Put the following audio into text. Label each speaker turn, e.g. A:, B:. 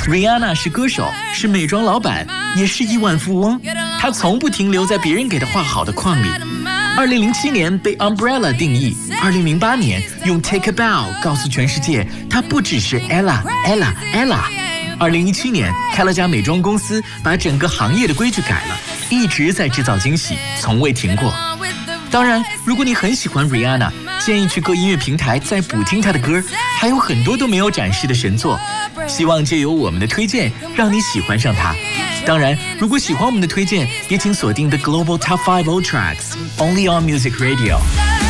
A: Rihanna 是歌手，是美妆老板，也是亿万富翁。她从不停留在别人给她画好的框里。2007年被 Umbrella 定义，2008年用 Take a Bow 告诉全世界，她不只是 Ella。2017年开了家美妆公司，把整个行业的规矩改了，一直在制造惊喜，从未停过。当然，如果你很喜欢 Rihanna， 建议去各音乐平台再补听她的歌，还有很多都没有展示的神作。希望借由我们的推荐，让你喜欢上她。当然，如果喜欢我们的推荐，也请锁定 The Global Top 5 Old Tracks Only on Music Radio。